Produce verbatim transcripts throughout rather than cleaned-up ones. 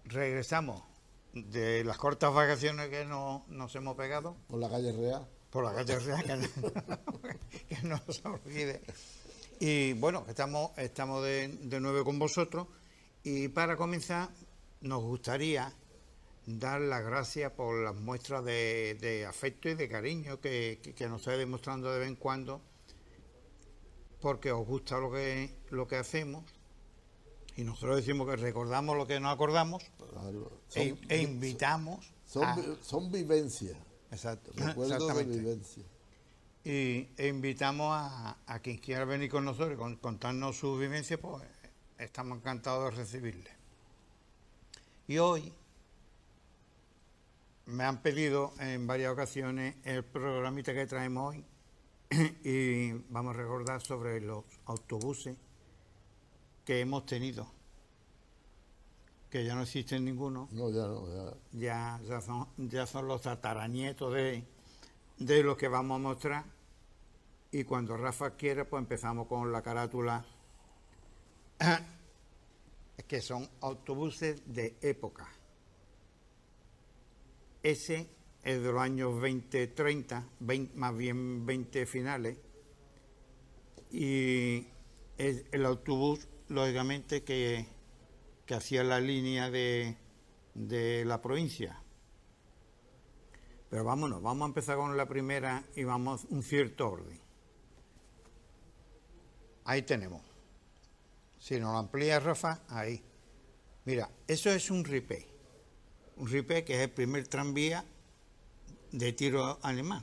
regresamos de las cortas vacaciones que no, nos hemos pegado. Por la calle Real. Por la calle Real, que no, que no se olvide. Y bueno, estamos, estamos de, de nuevo con vosotros. Y para comenzar, nos gustaría dar las gracias por las muestras de, de afecto y de cariño que, que, que nos estáis demostrando de vez en cuando, porque os gusta lo que, lo que hacemos. Y nosotros decimos que recordamos lo que nos acordamos, Claro. Son, e, e invitamos son, a... son vivencias. Exacto, Recuerdos de vivencia. Y e invitamos a, a quien quiera venir con nosotros y con, contarnos sus vivencias, pues estamos encantados de recibirle. Y hoy me han pedido en varias ocasiones el programita que traemos hoy y vamos a recordar sobre los autobuses que hemos tenido, que ya no existen ninguno. No, ya no, ya. Ya, ya, son, ya son los tataranietos de, de los que vamos a mostrar. Y cuando Rafa quiera, pues empezamos con la carátula, que son autobuses de época. Ese es de los años veinte treinta, veinte, más bien veinte finales, y es el autobús, lógicamente, que, que hacía la línea de, de la provincia. Pero vámonos, vamos a empezar con la primera y vamos un cierto orden. Ahí tenemos. Si nos lo amplía Rafa, ahí. Mira, eso es un ripé. Un ripé que es el primer tranvía de tiro alemán.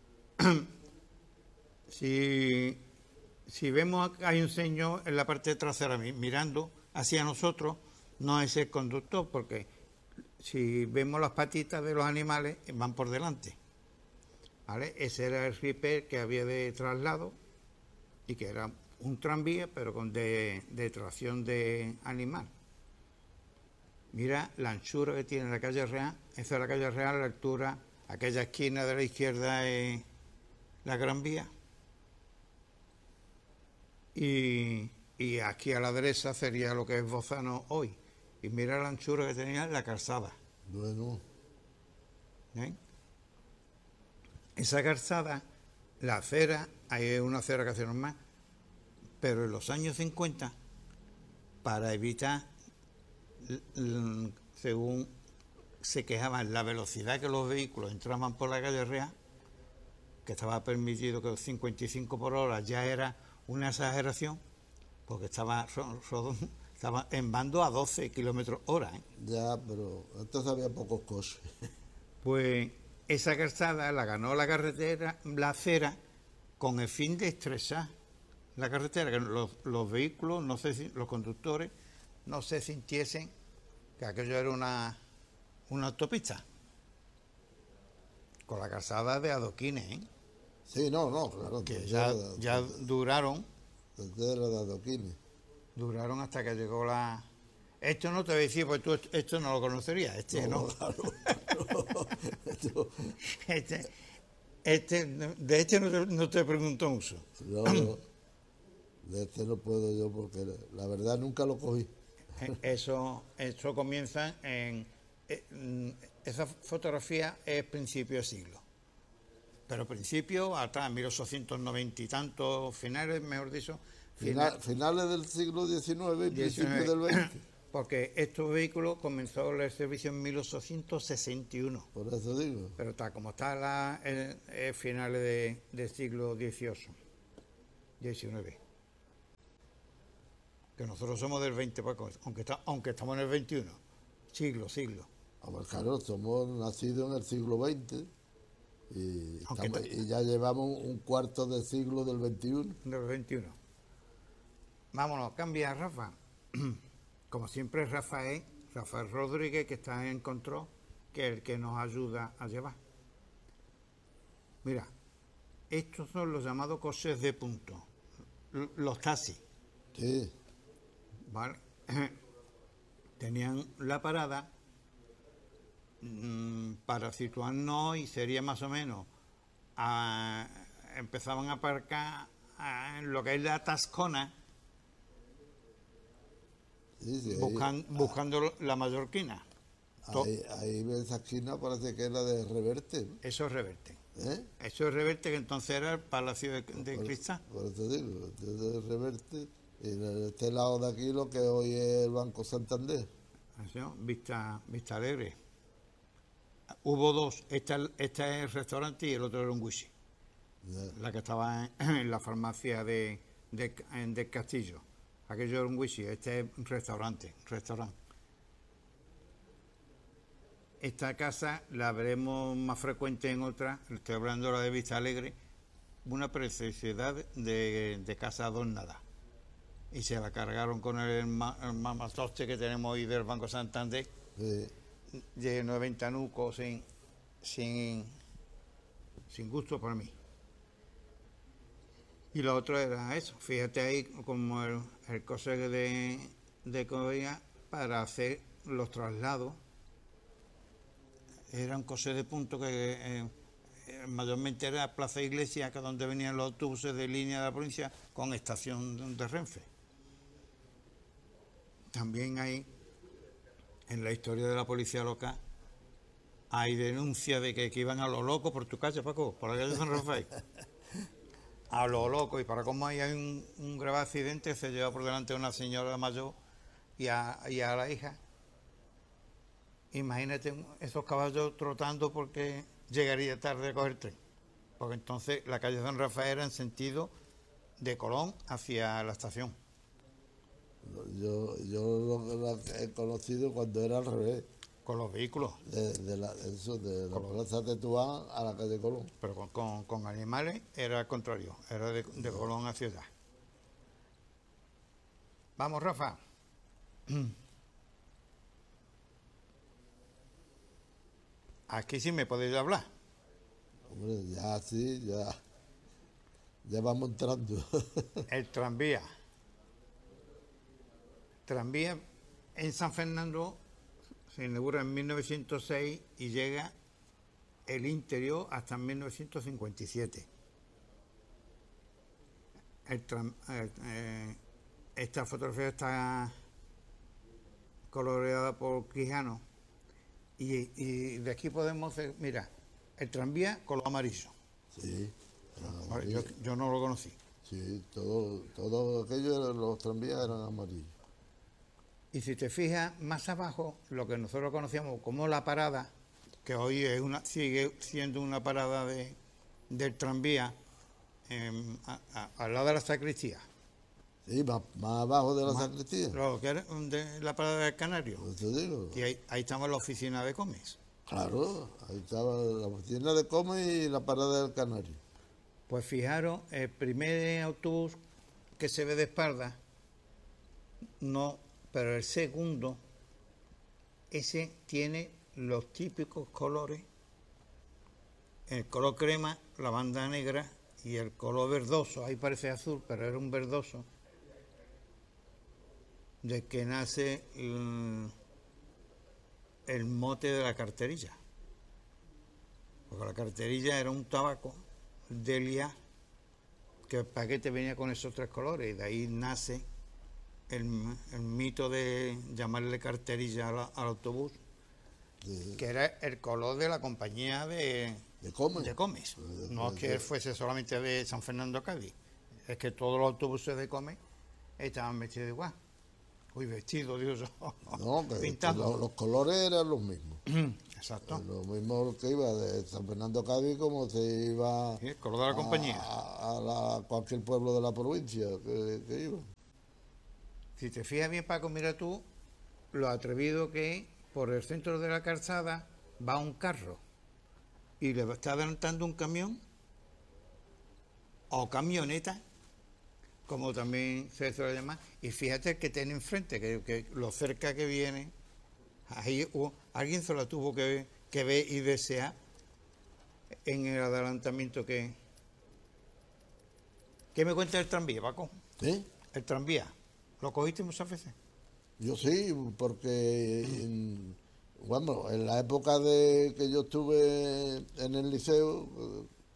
si, si vemos que hay un señor en la parte trasera mirando hacia nosotros, no es el conductor, porque si vemos las patitas de los animales, van por delante. ¿Vale? Ese era el ripé que había de traslado y que era un tranvía, pero con de, de tracción de animal. Mira la anchura que tiene la calle Real. Esa es la calle Real, la altura, aquella esquina de la izquierda es la Gran Vía. Y, y aquí a la derecha sería lo que es Bozano hoy. Y mira la anchura que tenía la calzada. Bueno. ¿Eh? Esa calzada, la acera, hay una acera que hace normal, pero en los años cincuenta, para evitar, según se quejaban, la velocidad que los vehículos entraban por la calle Real, que estaba permitido que cincuenta y cinco por hora ya era una exageración, porque estaba, estaba en bando a doce kilómetros hora. ¿eh? Ya, pero entonces había pocos coches. Pues esa calzada la ganó la carretera, la acera, con el fin de estrechar la carretera, que los, los vehículos, no sé si los conductores, no se sintiesen que aquello era una, una autopista. Con la calzada de adoquines, ¿eh? Sí, no, no, claro. Que ya, de, ya de, duraron. De, de adoquines. Duraron hasta que llegó la... Esto no te voy a decir, pues tú esto no lo conocerías, este no. no. Claro, claro. Esto... este, este, de este no te, no te pregunto mucho. No, no, de este no puedo yo porque la verdad nunca lo cogí. Eso, eso comienza en... en esa fotografía es principio de siglo. Pero principio, hasta mil ochocientos noventa y tantos, finales, mejor dicho. Final, finales del siglo diecinueve y principios del veinte. Porque estos vehículos comenzó el servicio en mil ochocientos sesenta y uno. Por eso digo. Pero está como está la, el, el finales de, del siglo dieciocho, diecinueve. Que nosotros somos del veinte, aunque, está, aunque estamos en el veintiuno. Siglo, siglo. Ah, pues claro, somos nacidos en el siglo veinte y, estamos, y ya llevamos un cuarto de siglo del veintiuno. Del veintiuno. Vámonos, cambia Rafa. Como siempre, Rafael, Rafael Rodríguez, que está en control, que es el que nos ayuda a llevar. Mira, estos son los llamados coches de punto, los taxis. Sí. ¿Vale? Tenían la parada mmm, para situarnos y sería más o menos, a, empezaban a aparcar a, en lo que es la Tascona. Sí, sí, Buscan, ahí, buscando la Mallorquina. Ahí, ahí esa esquina parece que era de Reverte, ¿no? Eso es Reverte. ¿Eh? Eso es Reverte, que entonces era el Palacio de, de Por, Cristal. por eso digo, desde Reverte, y de este lado de aquí lo que hoy es el Banco Santander. Así, ¿no? Vista, Vista Alegre. Hubo dos, esta, esta es el restaurante y el otro era un whisky. Ya. La que estaba en, en la farmacia de, de, en- del Castillo. Aquello era un whisky, este es un restaurante, restaurante. Esta casa la veremos más frecuente en otras, estoy hablando de la de Vista Alegre, una preciosidad de, de casa adornada. Y se la cargaron con el, ma- el mamazote que tenemos hoy del Banco Santander, Sí. lleno de ventanucos, sin, sin, sin gusto para mí. Y lo otro era eso, fíjate ahí como el, el coser de, de Corea para hacer los traslados. Era un coser de punto que eh, eh, mayormente era Plaza Iglesia, que es donde venían los autobuses de línea de la provincia con estación de Renfe. También hay, en la historia de la policía local, hay denuncias de que, que iban a lo loco por tu calle, Paco, por la calle de San Rafael. A lo loco, y para cómo hay un, un grave accidente, se lleva por delante a una señora mayor y a, y a la hija. Imagínate esos caballos trotando porque llegaría tarde a coger tren. Porque entonces la calle San Rafael era en sentido de Colón hacia la estación. Yo, yo lo, lo he conocido cuando era al revés, Con los vehículos, de, de la, eso, de la Plaza Tetuán a la calle Colón. pero con, con- con animales era al contrario, era de, de Colón a Ciudad. Vamos, Rafa. Aquí sí me podéis hablar. Hombre, ya sí, ya, ya vamos entrando. El tranvía. Tranvía en San Fernando se inaugura en mil novecientos seis y llega el interior hasta mil novecientos cincuenta y siete. El tram- eh, eh, esta fotografía está coloreada por Quijano y, y de aquí podemos ver, mira, el tranvía color amarillo. Sí, Vale, yo, yo no lo conocí. sí, todo, todo aquello, los tranvías eran amarillos. Y si te fijas más abajo, lo que nosotros conocíamos como la parada, que hoy es una, sigue siendo una parada de, del tranvía em, a- a- al lado de la sacristía. Sí, más, más abajo de la Más- sacristía. Lo que era de la parada del Canario. Por eso digo. Y ahí, ahí estaba la oficina de Comes. Claro, ahí estaba la oficina de Come y la parada del Canario. Pues fijaros, el primer autobús que se ve de espalda, no, pero el segundo, ese tiene los típicos colores, el color crema, la banda negra y el color verdoso, ahí parece azul, pero era un verdoso, de que nace el, el mote de la carterilla. Porque la carterilla era un tabaco de liar, que el paquete venía con esos tres colores, y de ahí nace el, el mito de llamarle carterilla al, al autobús, De, que era el color de la compañía de, de Come. de Comes. De- No es de- que de- fuese solamente de San Fernando a Cádiz, es que todos los autobuses de Comes estaban vestidos igual. Uy, vestidos, Dios, No, que, que pintados. lo- los colores eran los mismos. Exacto. Lo mismo que iba de San Fernando a Cádiz como se iba Sí, el color de la a, compañía. a la- cualquier pueblo de la provincia que, que iba. Si te fijas bien, Paco, mira tú lo atrevido que es, por el centro de la calzada va un carro y le está adelantando un camión o camioneta, como también se suele llamar, y fíjate el que tiene enfrente, que, que lo cerca que viene, ahí uh, alguien se lo tuvo que, que ver y desear en el adelantamiento que... ¿Qué me cuenta el tranvía, Paco? ¿Sí? El tranvía, ¿lo cogiste muchas veces? Yo sí, porque en, bueno, en la época de que yo estuve en el liceo,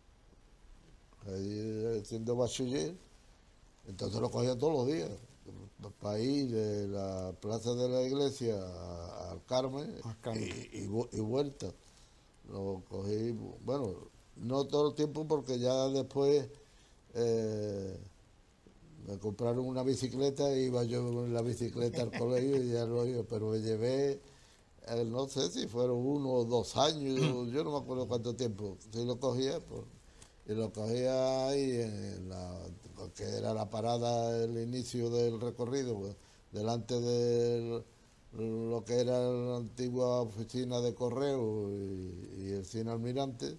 eh, ahí siendo bachiller, entonces lo cogía todos los días. para ir de la plaza de la iglesia a- al Carmen, Al Carmen. Y, y vu- y vuelta. Lo cogí, bueno, no todo el tiempo porque ya después eh, me compraron una bicicleta y iba yo en la bicicleta al colegio y ya lo iba, pero me llevé, eh, no sé si fueron uno o dos años, yo no me acuerdo cuánto tiempo, si lo cogía, pues, y lo cogía ahí en la, que era la parada, el inicio del recorrido, pues, delante de lo que era la antigua oficina de correo y, y el cine Almirante,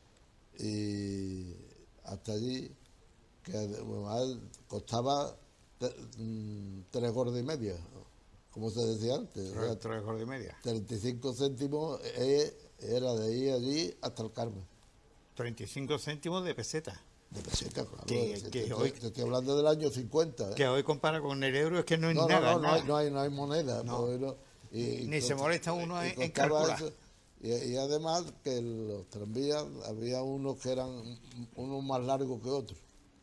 y hasta allí, que además costaba te- mm, tres gordas y media, como se decía antes, o Tres, sea, tres horas y media. treinta y cinco céntimos eh, era de ahí allí hasta el Carmen. treinta y cinco céntimos de peseta. De peseta, claro. Que, Te, que te- hoy, te estoy hablando del año cincuenta, ¿eh? que hoy compara con el euro es que no es No, no, nada, no, no hay, nada. no hay, no hay moneda. No. Pues, no, y, y Ni se cost- molesta uno y en, en costaba calcular. eso. Y, y además que los tranvías había unos que eran unos más largos que otros.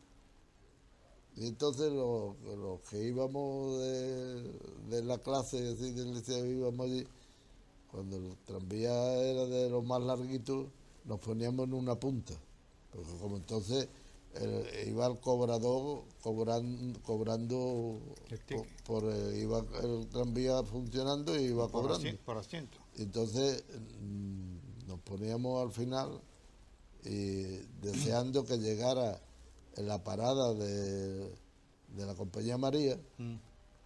Y entonces los, los que íbamos de, de la clase, así del liceo, íbamos allí, cuando el tranvía era de los más larguitos, nos poníamos en una punta. Porque como entonces eh, iba el cobrador cobran, cobrando, El por, ticket. por, eh, iba el tranvía funcionando y iba Por, cobrando. asi- por asiento. Y entonces mm, nos poníamos al final y deseando que llegara en la parada de, de la compañía María, Mm.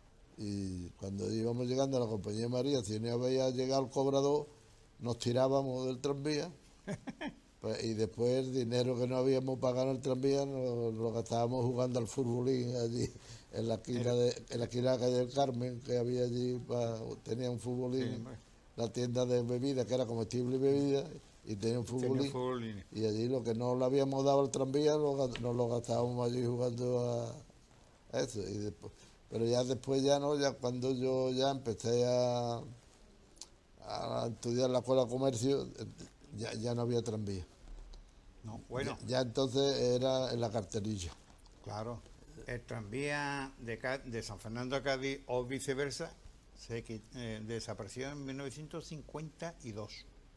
y cuando íbamos llegando a la compañía María, si no había llegado el cobrador, nos tirábamos del tranvía. Pues, y después el dinero que no habíamos pagado en el tranvía nos lo gastábamos jugando al futbolín allí en la esquina de, en la esquina de la calle del Carmen, que había allí, pa- tenía un Sí, futbolín, hombre. la tienda de bebidas, que era comestible y bebida, y tenía un Tenía futbolín. fútbol línea. Y allí lo que no le habíamos dado al tranvía lo ga- nos lo gastábamos allí jugando a eso. Y después, pero ya después ya no, ya cuando yo ya empecé a, a estudiar en la escuela de comercio, eh, ya, ya no había tranvía. No, bueno, Ya, ya entonces era en la carterilla. claro. El tranvía de, Cá- de San Fernando a Cádiz o viceversa se qui- eh, desapareció en mil novecientos cincuenta y dos.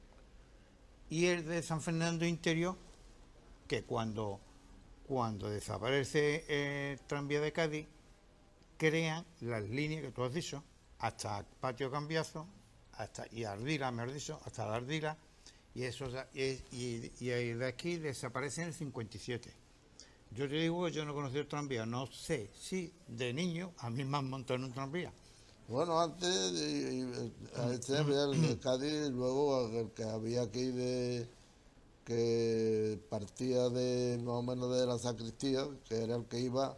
Y el de San Fernando Interior, que cuando, cuando desaparece el tranvía de Cádiz, crean las líneas que tú has dicho, hasta Patio Cambiazo, hasta y Ardila, mejor dicho, hasta la Ardila, y eso ya- y, y, y de aquí desaparece en el cincuenta y siete. Yo te digo, yo no conocí el tranvía, no sé si de niño a mí me han montado en un tranvía. Bueno, antes y- y, a este había el de Cádiz, luego el que había aquí de que partía de más o menos de la sacristía, que era el que iba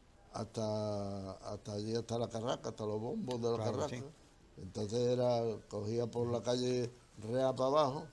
hasta hasta allí, hasta la Carraca, hasta los bombos de la Claro, Carraca. sí. Entonces era, cogía por la calle Rea para abajo,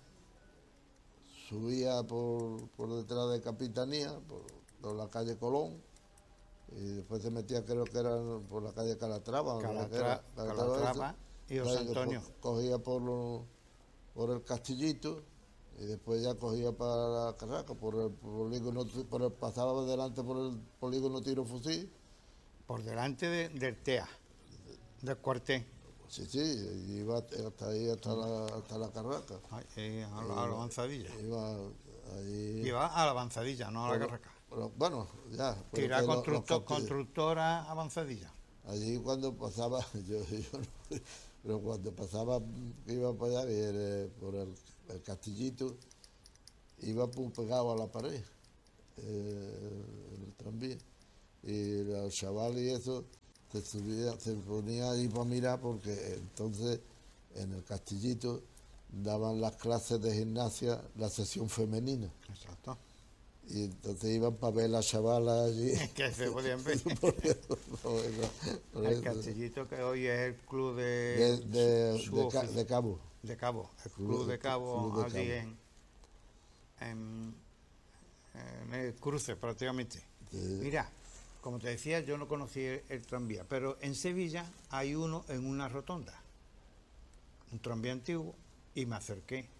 subía por, por detrás de Capitanía, por, por la calle Colón, y después se metía, creo que era por la calle Calatrava, o la que era, Calatra- Calatrava, eso. Calatrava y José Entonces, Antonio. después cogía por, lo- por el Castillito, y después ya cogía para la Carraca, por el polígono, por el, pasaba delante por el polígono tiro fusil. Por delante de- del T E A, del cuartel, Sí, sí, y iba hasta ahí, hasta la, hasta la Carraca. ay, eh, a, la, a la avanzadilla. Iba allí. Y va a la avanzadilla, no a la pero- carraca. pero, bueno, ya. pero Que irá que lo- constructor, los castillos- constructora avanzadilla. Allí cuando pasaba, yo, yo no- pero cuando pasaba, que iba para allá, y el- por el, el castillito, iba pues, pegado a la pared, eh, el tranvía. Y los chavales y eso se subía, se ponía ahí para mirar, porque entonces en el castillito daban las clases de gimnasia, la sesión femenina. Exacto. Y entonces iban para ver las chavalas allí. Que se podían ver. Por eso, por eso, por El eso. Castillito, que hoy es el club de, de, de, su- de, su ca- ofici- de Cabo. de Cabo, el Club club de- de Cabo, Club de allí Cabo. En, en, en el cruce prácticamente. Sí. Mira, como te decía, yo no conocí el, el tranvía, pero en Sevilla hay uno en una rotonda, un tranvía antiguo, y me acerqué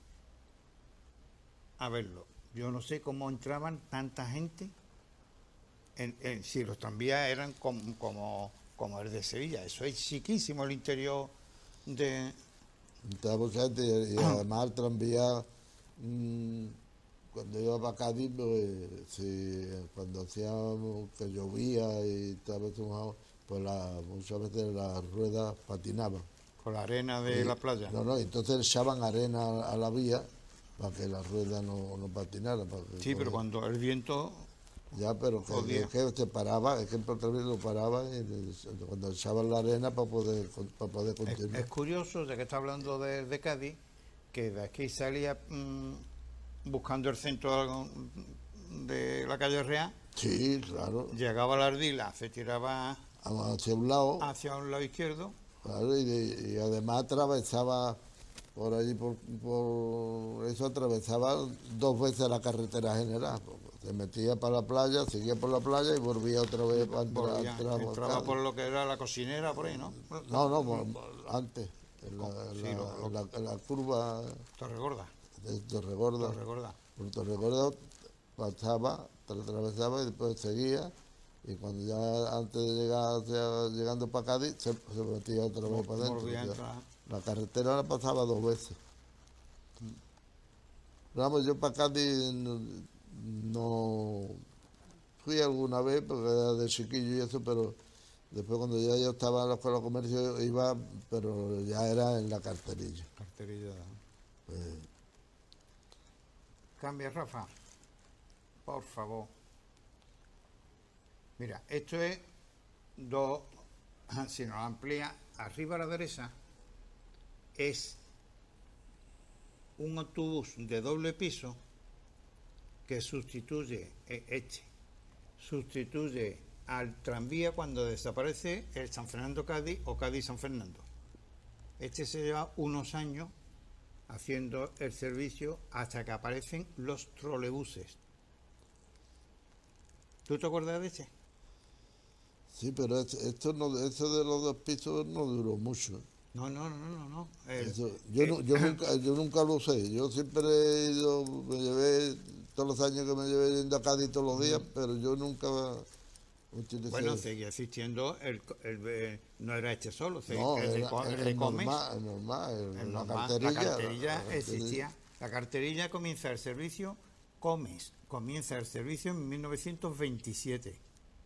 a verlo. Yo no sé cómo entraban tanta gente, en, en- si los tranvías eran como, como como el de Sevilla. Eso es chiquísimo el interior de... Está mucha gente y, y además el tranvía, mmm, cuando iba para Cádiz, pues, si, cuando hacía que llovía y estaba mojado, pues la, muchas veces las ruedas patinaban. Con la arena de Y- la playa. No, no, entonces echaban arena a, a la vía para que la rueda no, no patinara. Para que Sí, pero cogiera- cuando el viento... Ya, pero que, Jodía. es que te paraba, es que el también lo paraba y le- cuando echaban la arena para poder, para poder Es, continuar. es curioso, ya que está hablando de, de Cádiz, que de aquí salía mmm, buscando el centro de algo- de la calle Real, Sí, claro, llegaba a la Ardila, se tiraba hacia un lado, hacia un lado izquierdo, claro, y, de- y además atravesaba por allí, por, por eso atravesaba dos veces la carretera general. Se metía para la playa, seguía por la playa y volvía otra vez para entrar. volvía, entrar por entraba Cádiz. por lo que era la cocinera, por ahí, ¿no? No, no, por- por- antes, en la, en Sí, la- lo- lo- en la- en la curva Torregorda, de Torregorda. Torregorda. Por Torregorda pasaba, tra- atravesaba y después seguía. Y cuando ya antes de llegar, hacia- llegando para Cádiz, se, se metía otra vez para adentro. Volvía a O sea, entrar. la carretera la pasaba dos veces. Vamos, yo para Cádiz no, no fui alguna vez porque era de chiquillo y eso, pero después cuando ya yo estaba en la escuela de comercio iba, pero ya era en la carterilla. Carterilla. Pues, Cambia, Rafa. Por favor. Mira, esto es dos. Si nos amplía, arriba a la derecha es un autobús de doble piso que sustituye eh, este. Sustituye al tranvía cuando desaparece el San Fernando Cádiz o Cádiz San Fernando. Este se lleva unos años haciendo el servicio hasta que aparecen los trolebuses. ¿Tú te acuerdas de este? sí, pero es- esto no, eso de los dos pisos no duró mucho. No, no, no, no, no. El- Eso- yo, nu- yo, nunca, yo nunca lo usé. Yo siempre he ido, me llevé todos los años que me llevé yendo a Cádiz todos los días, pero yo nunca utilicé. bueno, seguía existiendo, el, el- eh, no era este solo, se- no, el, de era, co- el era de el Comes, normal, el normal, el- el la normal, carterilla. la carterilla la carterilla. existía. La carterilla comienza el servicio Comes, comienza el servicio en mil novecientos veintisiete.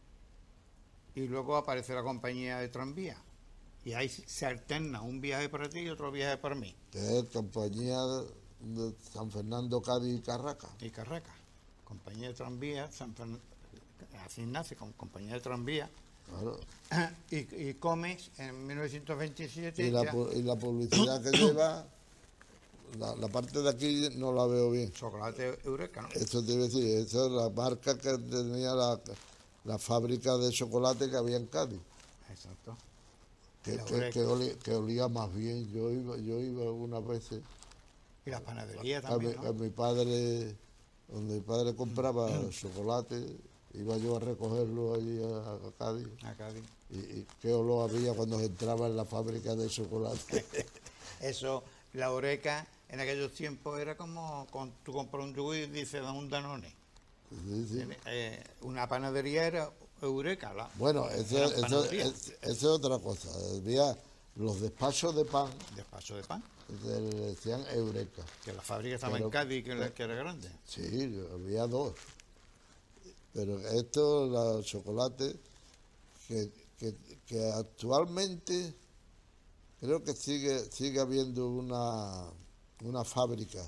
Y luego aparece la compañía de tranvía. Y ahí se alterna un viaje para ti y otro viaje para mí. Que es compañía de San Fernando, Cádiz y Carraca. Y Carraca. Compañía de tranvía, San Fern- así nace, con compañía de tranvía. Claro. Y, y Comes en mil novecientos veintisiete. Y la, ya- pu- y la publicidad que lleva, la, la parte de aquí no la veo bien. Chocolate Eureka, ¿no? Eso te iba a decir, esa es la marca que tenía la, la fábrica de chocolate que había en Cádiz. Exacto. Que, La que, Eureka. que olía, que olía más bien. Yo iba, yo iba algunas veces Y la panadería a mi, también, a ¿no? mi padre, donde mi padre compraba chocolate, iba yo a recogerlo allí a, a Cádiz. A Cádiz. Y, y qué olor había cuando se entraba en la fábrica de chocolate. Eso, la Eureka en aquellos tiempos era como con, tú compras un yogur y dices, da un Danone. Sí, sí. Eh, una panadería era Eureka. La, Bueno, eso, eran eso, panaderías. es, eso es otra cosa. Había los despachos de pan, Despacho de pan, que le decían Eureka. que la fábrica estaba Pero- en Cádiz, que, la- que era grande. Sí, había dos. Pero esto, los chocolates, que, que, que actualmente creo que sigue, sigue habiendo una, una fábrica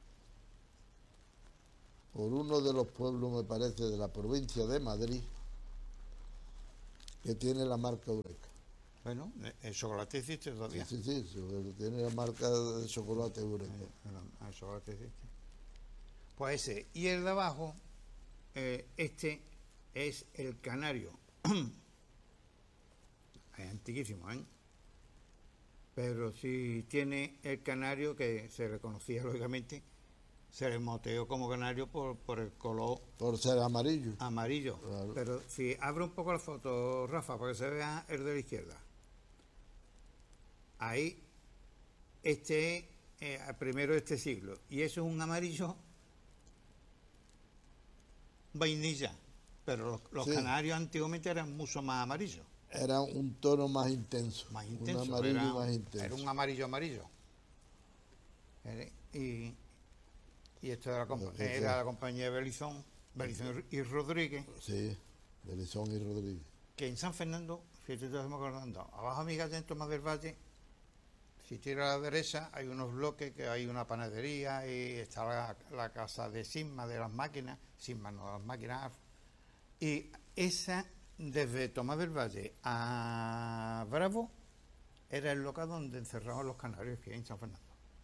por uno de los pueblos, me parece, de la provincia de Madrid, que tiene la marca Eureka. Bueno, el chocolate existe Sí, todavía. sí, sí, sí, tiene la marca de chocolate Eureka. El, el chocolate existe. Pues ese. Y el de abajo, eh, este es el canario. Es antiquísimo, ¿eh? Pero sí tiene el canario que se reconocía lógicamente, se le moteó como canario por, por el color Por ser amarillo. amarillo. Claro. Pero si abre un poco la foto, Rafa, para que se vea el de la izquierda. Ahí, este es eh, primero de este siglo. Y eso es un amarillo vainilla. Pero los, los Sí. canarios antiguamente eran mucho más amarillos. era un tono más intenso, más intenso, un amarillo era, más intenso. era un amarillo amarillo. Era- Y, y esto era, la, compa- Lo que era sea. la compañía Belizón, Belizón y Rodríguez, Sí, Belizón y Rodríguez. que en San Fernando, fíjate, estamos acordando, abajo a mi calle en Tomás del Valle, si tira a la derecha hay unos bloques, que hay una panadería y está la, la casa de Sisma, de las máquinas, Sisma no, las máquinas, y esa, desde Tomás del Valle a Bravo, era el local donde encerraban los canarios que hay en San Fernando.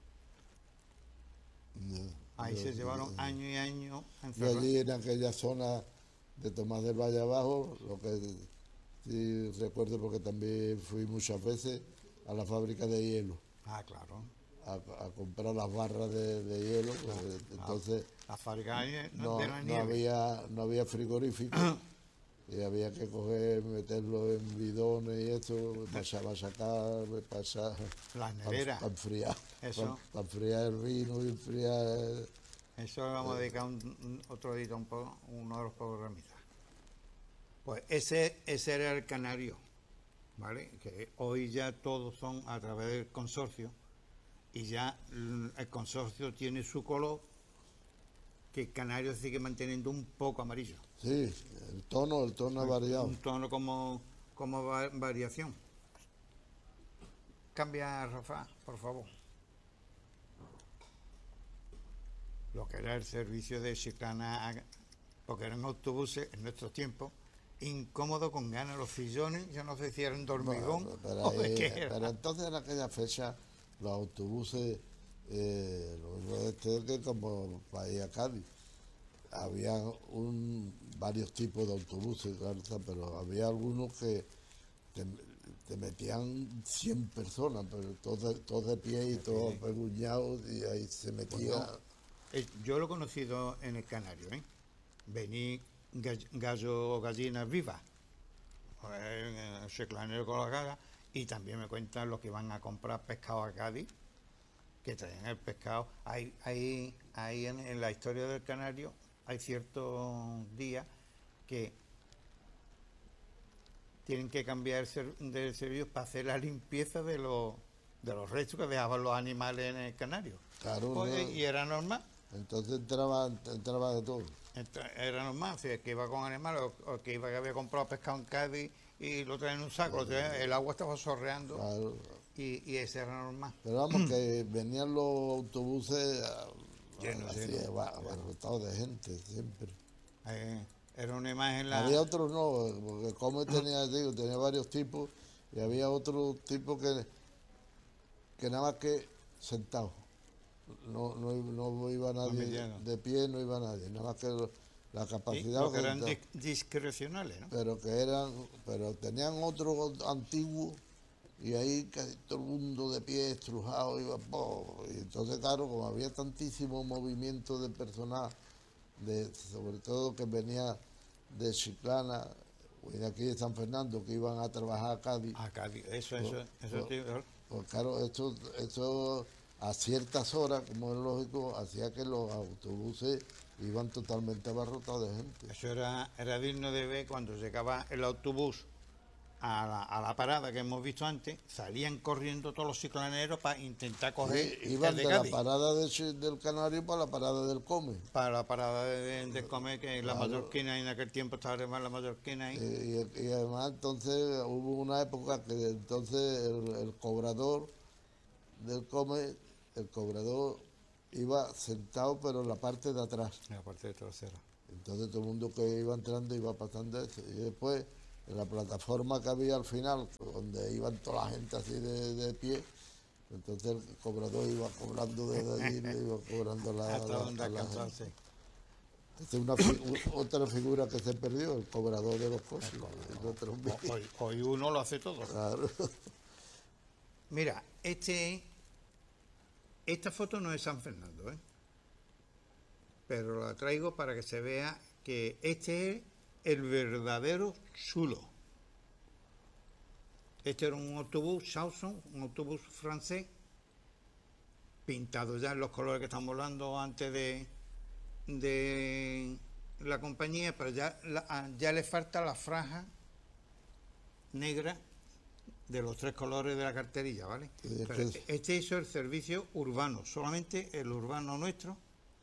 No, Ahí yo- se llevaron yo- años y años Yo encerrados. allí en aquella zona de Tomás del Valle abajo, lo que sí recuerdo porque también fui muchas veces a la fábrica de hielo, Ah, claro. a, a comprar las barras de, de hielo, pues, entonces La fábrica de no, de la no nieve. había no había frigorífico y había que coger, meterlo en bidones y esto, para sacar, para Las neveras. enfriar, Eso. para enfriar el vino y enfriar. Eso le vamos a dedicar un, un- otro día un poco, uno de los programitas. Pues ese, ese era el canario, ¿vale? Que hoy ya todos son a través del consorcio y ya mm, el consorcio tiene su color, que el canario sigue manteniendo un poco amarillo. Sí, el tono, el tono ha variado. Un tono como, como va- variación. Cambia, Rafa, por favor. Lo que era el servicio de Chiclana, a- porque eran autobuses en nuestros tiempos, incómodo con ganas, los sillones, yo no sé si eran de hormigón Bueno, pero, o de ahí- qué era. pero entonces en aquella fecha los autobuses, eh, lo mismo de este que como para ir a Cádiz, había un, varios tipos de autobuses, claro está, pero había algunos que te, te metían cien personas, pero todos, todos de pie y todos peguñados y ahí se metía. Bueno, Eh, yo lo he conocido en el Canario, ¿eh? Venir gall- gallo o gallinas vivas, pues, en el chiclanero con las gagas, y también me cuentan los que van a comprar pescado a Cádiz, que traen el pescado. Hay, hay, hay en, en la historia del Canario, hay ciertos días que tienen que cambiar el ser- de servicio para hacer la limpieza de los, de los restos que dejaban los animales en el Canario. Claro, Pues, ¿no? y era normal. Entonces entraba, entraba de todo. Entonces, era normal, si el que iba con animales o, o que iba que había comprado pescado en Cádiz y lo traía en un saco, lo traía- el agua estaba sorreando Claro. y, y ese era normal. Pero vamos, que venían los autobuses ah, Lleno, así, lleno. va- abarrotados de gente siempre. Eh, era una imagen la... Había otros no, porque como tenía, digo, tenía varios tipos y había otro tipo que, que nada más que sentado. No, no, no iba nadie metiendo. de pie, no iba nadie, nada más que lo- la Sí, capacidad. lo que eran sentado. dis- discrecionales, ¿no? Pero que eran, pero tenían otro antiguo y ahí casi todo el mundo de pie estrujado iba, ¡po! Y entonces claro, como había tantísimo movimiento de personal, de, sobre todo que venía de Chiclana y de aquí de San Fernando, que iban a trabajar a Cádiz, A Cádiz, eso, eso, Pues- eso, pues- te- pues claro, esto, esto a ciertas horas, como es lógico, hacía que los autobuses iban totalmente abarrotados de gente. eso era, era digno de ver cuando llegaba el autobús a la, a la parada que hemos visto antes, salían corriendo todos los cicloneros para intentar coger I- iban el de, de la Cádiz. parada de Chi- del Canario para la parada del Come. Para la parada de, de comer, que la Claro. mallorquina, y en aquel tiempo estaba además la mallorquina ahí. Eh, y, y además entonces hubo una época que entonces el, el cobrador del Come, el cobrador iba sentado pero en la parte de atrás. En la parte de trasera. Entonces todo el mundo que iba entrando iba pasando eso. Y después en la plataforma que había al final, donde iban toda la gente así de, de pie, entonces el cobrador iba cobrando desde allí, le iba cobrando la, Hasta la- donde a la alcanzarse. gente. Esta es una fi- otra figura que se perdió, el cobrador de los coches. el otro O- Hoy, hoy uno lo hace todo. Claro. Mira, este, esta foto no es San Fernando, ¿eh? Pero la traigo para que se vea que este es el verdadero chulo. Este era un autobús Chausson, un autobús francés, pintado ya en los colores que estamos hablando antes de, de la compañía, pero ya, la- ya le falta la franja negra de los tres colores de la carterilla, ¿vale? Sí, Pero que- este hizo el servicio urbano, solamente el urbano nuestro,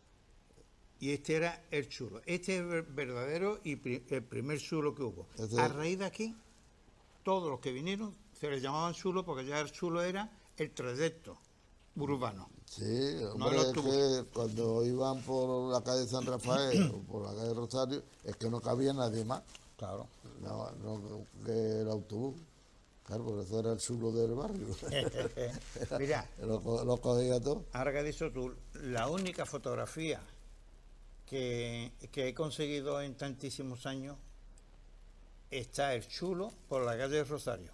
y este era el chulo. Este es el verdadero y pri- el primer chulo que hubo. Este- A raíz de aquí, todos los que vinieron se les llamaban chulo porque ya el chulo era el trayecto urbano. Sí, No hombre, el es autobús. que cuando iban por la calle San Rafael o por la calle Rosario, es que no cabía nadie más, Claro. no, no que el autobús. Claro, por eso era el chulo del barrio. Mira, lo, co- lo cogía todo. ahora que has dicho tú, la única fotografía que, que he conseguido en tantísimos años está el chulo por la calle Rosario.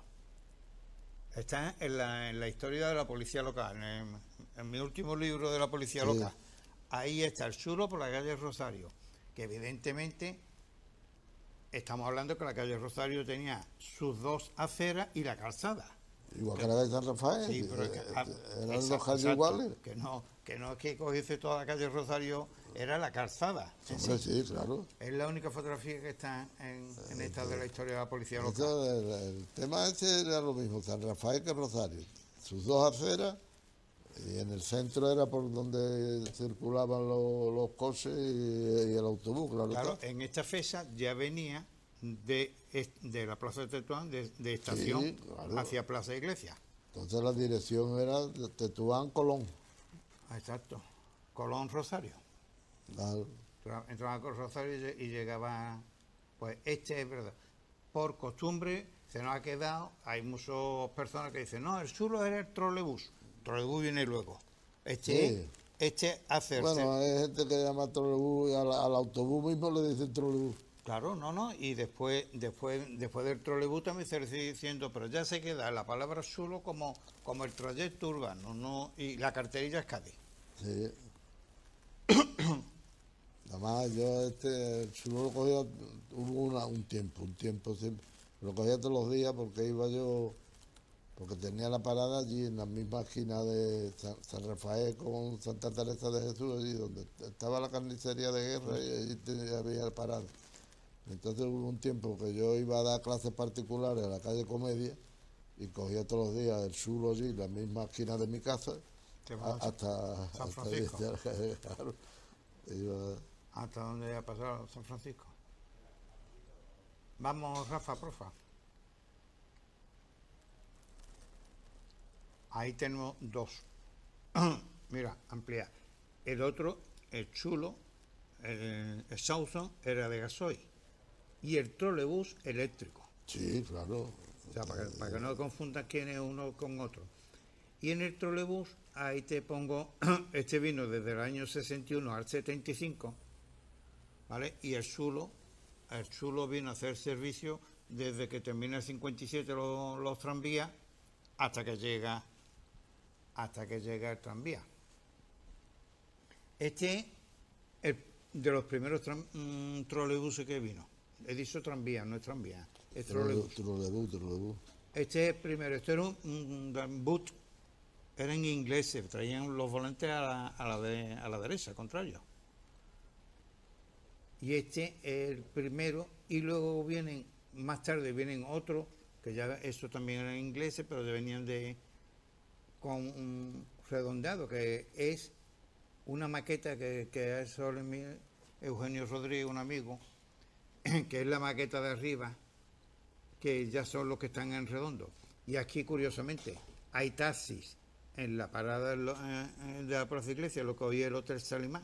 Está en la, en la historia de la policía local, en, en mi último libro de la policía Sí. local. Ahí está el chulo por la calle Rosario, que evidentemente estamos hablando que la calle Rosario tenía sus dos aceras y la calzada. Igual que la calle San Rafael, Sí, que, pero es que, eh, ah, eran exacto, dos calles exacto, iguales. que no, que no es que cogiese toda la calle Rosario, era la calzada. en Hombre, sí. sí, claro. Es la única fotografía que está en, en esta de la historia de la policía local. Eso, el, el tema ese era lo mismo, San Rafael que Rosario. Sus dos aceras, y en el centro era por donde circulaban los, los coches y, y el autobús, claro. Claro, está. en esta fecha ya venía de, est- de la Plaza de Tetuán, de, de estación Sí, claro. hacia Plaza Iglesia. Entonces la dirección era de Tetuán, Colón. Exacto. Colón Rosario. Claro. Entraba- Entraba con Rosario y, lle- y llegaba. Pues este es verdad. Por costumbre se nos ha quedado. Hay muchas personas que dicen, no, el chulo era el trolebús. El trolebús viene luego. Este, Sí. este hace. Bueno, hay gente que llama trolebús, y al, al autobús mismo le dicen trolebús. Claro, no, no, y después, después, después del trolebús también se le sigue diciendo, pero ya se queda la palabra chulo como, como el trayecto urbano, no, y la carterilla es Cádiz. Sí. Nada más yo este el chulo lo cogía, hubo una, un tiempo, un tiempo siempre. Lo cogía todos los días porque iba yo, porque tenía la parada allí en la misma esquina de San, San Rafael con Santa Teresa de Jesús, allí donde estaba la carnicería de guerra y allí tenía- había parada. Entonces hubo un tiempo que yo iba a dar clases particulares a la calle Comedia y cogía todos los días el chulo allí, en la misma esquina de mi casa, Te a- vas a- hasta, San hasta Francisco. claro. Iba- ¿Hasta dónde ha pasado San Francisco? Vamos, Rafa, porfa. Ahí tenemos dos. Mira, ampliar. El otro, el chulo, el, el Sauson, era de gasoil. Y el trolebús eléctrico. Sí, claro. O sea, para que, para que no confundan quién es uno con otro. Y en el trolebús, ahí te pongo, este vino desde el año sesenta y uno al setenta y cinco, ¿vale? Y el chulo, el chulo vino a hacer servicio desde que termina el cincuenta y siete los, los tranvías hasta que llega hasta que llega el tranvía. Este es el, de los primeros tram, mm, trolebuses que vino. He dicho tranvía, no es tranvía, es trolebús. Trolebús, trolebús. Este es el primero, este era un, un, un boot, eran ingleses, traían los volantes a la, a la, de, a la derecha, al contrario. Y este es el primero, y luego vienen, más tarde vienen otros, que ya estos también eran ingleses, pero venían de con un redondeado, que es una maqueta que, que es solo mi Eugenio Rodríguez, un amigo, que es la maqueta de arriba, que ya son los que están en redondo. Y aquí, curiosamente, hay taxis en la parada de, lo, eh, de la Plaza Iglesia, lo que hoy es el Hotel Salimán.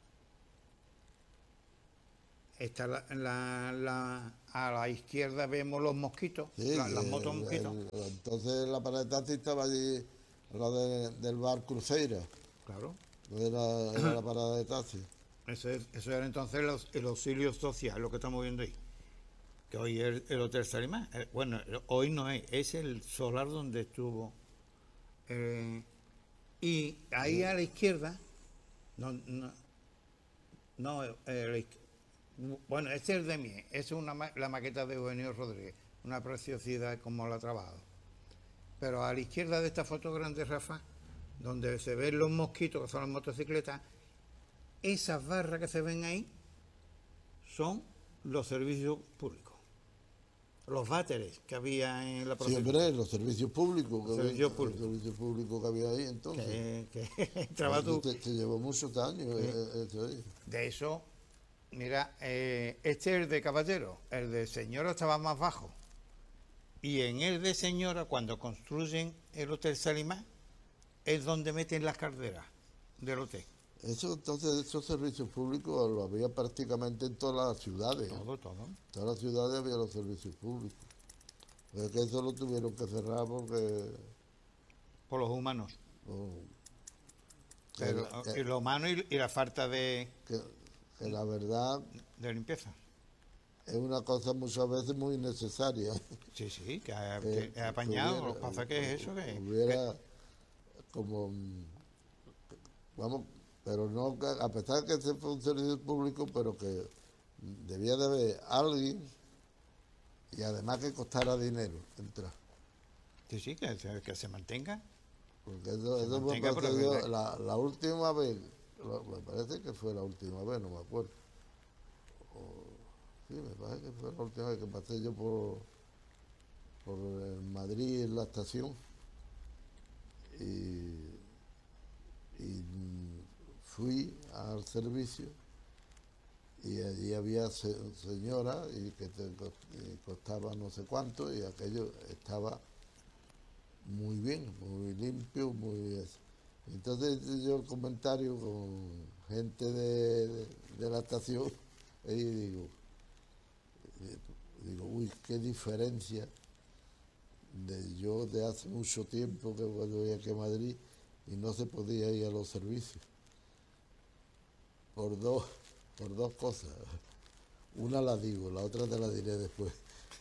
Está la, la, la, a la izquierda vemos los mosquitos, Sí, la- las el- motos mosquitos. el- entonces la parada de taxi estaba allí, la de- del bar Cruceira, Claro. era, era la parada de taxi. Eso, es- eso era entonces los- el auxilio social, lo que estamos viendo ahí. Que hoy es el, el Hotel Salimán. Eh, Bueno, hoy no es, es el solar donde estuvo. eh, y ahí a la izquierda, no, no, no eh, la izqui- bueno, este es el de mí, es una, ma- la maqueta de Eugenio Rodríguez, una preciosidad como la ha trabajado. Pero a la izquierda de esta foto grande, Rafa, donde se ven los mosquitos, que son las motocicletas, esas barras que se ven ahí son los servicios públicos. los váteres que había en la Sí, procesión. hombre, los servicios públicos. Los que servicios había- públicos. Los servicios públicos que había ahí entonces. que, que entraba Eso tú. te, te llevó muchos años. Sí. eh, eh, eso ahí. De eso, mira, eh, este es el de caballero, el de señora estaba más bajo. Y en el de señora, cuando construyen el Hotel Salimar, es donde meten las calderas del hotel. Eso, entonces, esos servicios públicos lo había prácticamente en todas las ciudades. Todo, todo. En todas las ciudades había los servicios públicos. Pero es que eso lo tuvieron que cerrar porque... Por los humanos. oh, que, Pero, que- y lo humano y, y la falta de, que- que la verdad de limpieza. es una cosa muchas veces muy necesaria. Sí, sí, que ha, Que- que ha apañado. que Lo que pasa que es eso, que, hubiera como... mm, Vamos, pero no, que- a pesar de que ese fue un servicio público, pero que debía de haber alguien y además que costara dinero entrar. sí, sí, que, se- que se mantenga. Porque eso, Se eso me mantenga, pero parece yo, que- la, la última vez, lo- me parece que fue la última vez, no me acuerdo. O- sí, me parece que fue la última vez que pasé yo por, por eh, Madrid en la estación y, y mm, fui al servicio y allí había se- señora y que te cos- y costaba no sé cuánto y aquello estaba muy bien, muy limpio, muy eso. Entonces hice yo el comentario con gente de, de- de la estación y digo, digo, uy, qué diferencia de yo de hace mucho tiempo que cuando voy aquí a Madrid y no se podía ir a los servicios. Por dos, por dos cosas. Una la digo, la otra te la diré después.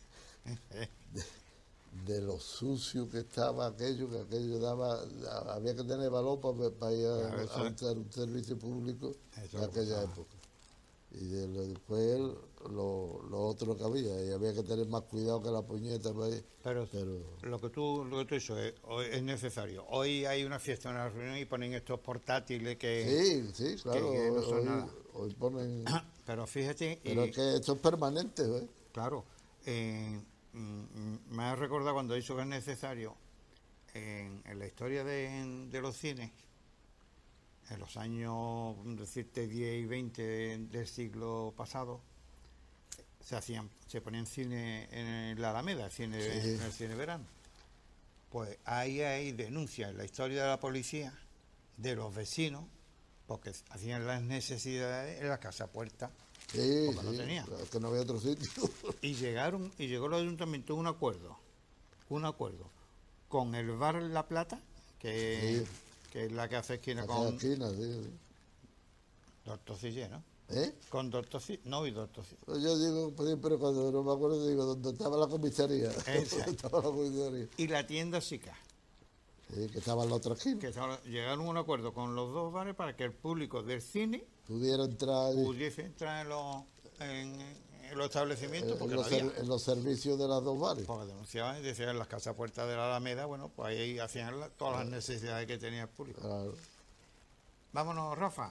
De lo sucio que estaba aquello, que aquello daba, había que tener valor para, para ir a, Claro, eso a un, es- ser- un servicio público Eso en es lo que aquella estaba. época. Y de lo- después lo, lo otro que había, y había que tener más cuidado que la puñeta para ir. Pero, Pero lo que tú lo que tú dices es, hoy es necesario. Hoy hay una fiesta, una reunión y ponen estos portátiles que... sí, sí, claro, que no son hoy, nada. hoy ponen... Pero fíjate, Pero y, es que esto es permanente, ¿ves? claro, eh, mm, mm, me ha recordado cuando he dicho que es necesario, en, en la historia de, de los cines, en los años, decirte, diez y veinte del siglo pasado, se hacían, se ponían cine en la Alameda, cine, Sí. en el cine verano. Pues ahí hay denuncias en la historia de la policía de los vecinos, porque hacían las necesidades en la casa puerta. Sí, Porque no sí, tenía. es que no había otro sitio. Y llegaron, y llegó el ayuntamiento a un acuerdo, un acuerdo, con el bar La Plata, que, Sí. que es la que hace esquina Hacia con la esquina, sí, sí. Doctor Cillé, ¿no? ¿Eh? Con Doctor Cillé, no, y Doctor Cillé. Pues yo digo, siempre cuando no me acuerdo, digo, ¿dónde estaba la comisaría? Exacto. ¿Dónde estaba la comisaría? Y la tienda Sica, Sí, que estaba en la otra esquina. que estaba- llegaron a un acuerdo con los dos bares para que el público del cine Pudiera entrar allí, pudiese entrar en los, en, en los establecimientos, en, porque no los, había. ser- en los servicios de las dos bares. Porque denunciaban y decían en las casas puertas de la Alameda, bueno, pues ahí hacían la- todas las necesidades que tenía el público. Claro. Vámonos, Rafa.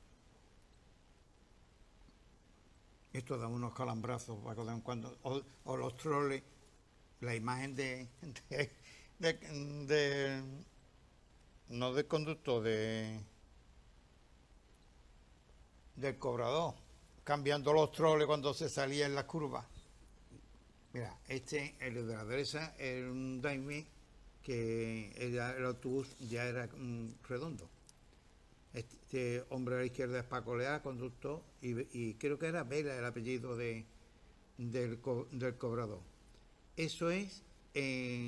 Esto da unos calambrazos para de vez en cuando. O, o los troles, la imagen de, de, de- de- no del conductor, de del cobrador, cambiando los troles cuando se salía en las curvas. Mira, este, el de la derecha, era un Daimler que era, el autobús ya era mm, redondo. Este hombre a la izquierda es Paco Leá, conductor, y, y creo que era Vela el apellido de, del, co- del cobrador. Eso es en